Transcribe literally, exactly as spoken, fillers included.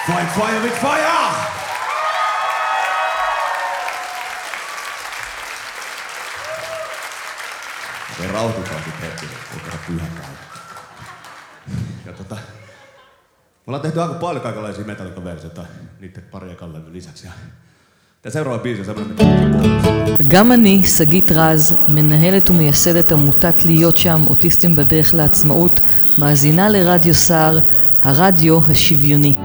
Fire, fire with fire! Okei, rauhoitutaan sit hetki, ei käydä pyhäkään. Ja tota... Me ollaan tehty aika paljon kaikenlaisia Metallica-versioita niiden pari ekan levyn lisäksi. Tämä seuraava biisi on semmoinen, mitä... גם אני, שגית רז, מנהלת ומייסדת עמותת להיות שם, אוטיסטים בדרך לעצמאות, מאזינה לרדיו סער, הרדיו השוויוני.